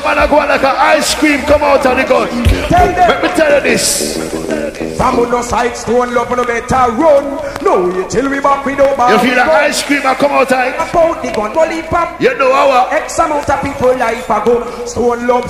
Man, I go like an ice cream come out of the gun. Let me tell you this. Some no side stone love no better run. No, you till we back with no bar. You feel the ice cream I come out of it? About the gun, pop. You know our X amount of people life ago. Stone love